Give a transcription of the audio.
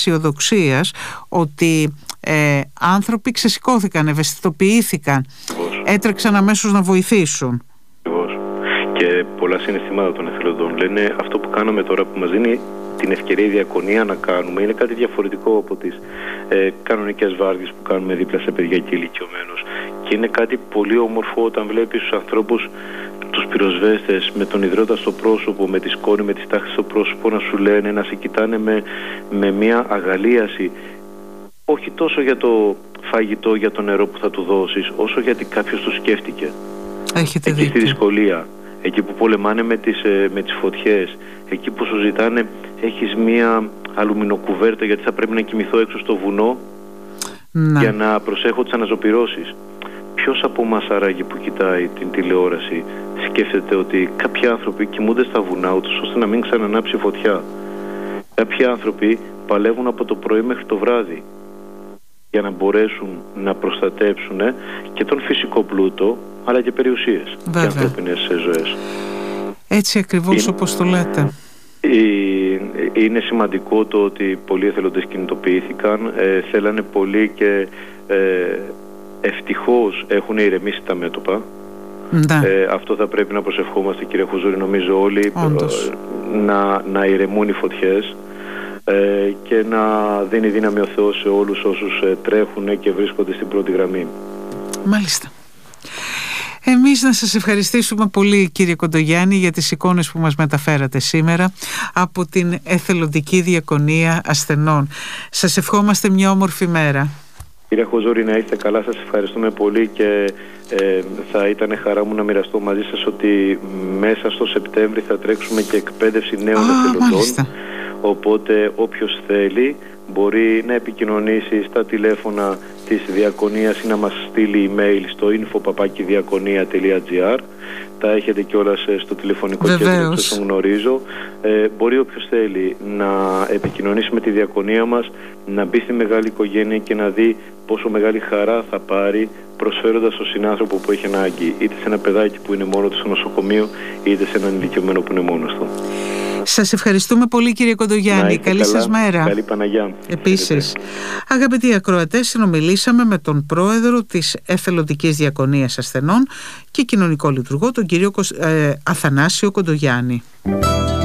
αισιοδοξίας ότι άνθρωποι ξεσηκώθηκαν, ευαισθητοποιήθηκαν, έτρεξαν αμέσως να βοηθήσουν. Και πολλά συναισθήματα των εθελοντών λένε αυτό που κάναμε τώρα, που μας δίνει την ευκαιρία η διακονία να κάνουμε, είναι κάτι διαφορετικό από τις κανονικές βάρδιες που κάνουμε δίπλα σε παιδιά και ηλικιωμένους, και είναι κάτι πολύ όμορφο όταν βλέπεις τους ανθρώπους, τους πυροσβέστες, με τον υδρότα στο πρόσωπο, με τη σκόνη, με τις τάχτες στο πρόσωπο, να σου λένε, να σε κοιτάνε με μια αγαλίαση, όχι τόσο για το φαγητό, για το νερό που θα του δώσεις, όσο γιατί κάποιος το σκέφτηκε. Έχετε εκεί στη δυσκολία, εκεί που πολεμάνε με τις φωτιές, εκεί που σου ζητάνε, έχεις μία αλουμινοκουβέρτα γιατί θα πρέπει να κοιμηθώ έξω στο βουνό για να προσέχω τις αναζωπυρώσεις. Ποιος από εμάς άραγε που κοιτάει την τηλεόραση σκέφτεται ότι κάποιοι άνθρωποι κοιμούνται στα βουνά ούτως ώστε να μην ξανανάψει φωτιά? Κάποιοι άνθρωποι παλεύουν από το πρωί μέχρι το βράδυ για να μπορέσουν να προστατέψουν και τον φυσικό πλούτο, αλλά και περιουσίες και ανθρώπινες ζωές. Έτσι ακριβώς όπως το λέτε. Είναι σημαντικό το ότι πολλοί εθελοντές κινητοποιήθηκαν, θέλανε πολύ και ευτυχώς έχουν ηρεμήσει τα μέτωπα. Αυτό θα πρέπει να προσευχόμαστε, κύριε Χουζούρη, νομίζω όλοι, να ηρεμούν οι φωτιές και να δίνει δύναμη ο Θεός σε όλους όσους τρέχουν και βρίσκονται στην πρώτη γραμμή. Μάλιστα. Εμείς να σας ευχαριστήσουμε πολύ, κύριε Κοντογιάννη, για τις εικόνες που μας μεταφέρατε σήμερα από την Εθελοντική Διακονία Ασθενών. Σας ευχόμαστε μια όμορφη μέρα. Κύριε Χουζούρη, να είστε καλά, σας ευχαριστούμε πολύ και θα ήταν χαρά μου να μοιραστώ μαζί σας ότι μέσα στο Σεπτέμβρη θα τρέξουμε και εκπαίδευση νέων εθελοντών. Μάλιστα. Οπότε όποιος θέλει μπορεί να επικοινωνήσει στα τηλέφωνα της Διακονίας ή να μας στείλει email στο info@diakonia.gr. Τα έχετε κιόλας στο τηλεφωνικό κέντρο, όσο γνωρίζω. Μπορεί όποιος θέλει να επικοινωνήσει με τη Διακονία μας, να μπει στη μεγάλη οικογένεια και να δει πόσο μεγάλη χαρά θα πάρει προσφέροντας στον συνάνθρωπο που έχει ανάγκη, είτε σε ένα παιδάκι που είναι μόνο του στο νοσοκομείο, είτε σε έναν ηλικιωμένο που είναι μόνος του. Σας ευχαριστούμε πολύ, κύριε Κοντογιάννη. Καλή σας μέρα. Καλή Παναγιά. Επίσης, αγαπητοί ακροατές, συνομιλήσαμε με τον πρόεδρο της Εθελοντικής Διακονίας Ασθενών και κοινωνικό λειτουργό, τον κύριο Αθανάσιο Κοντογιάννη.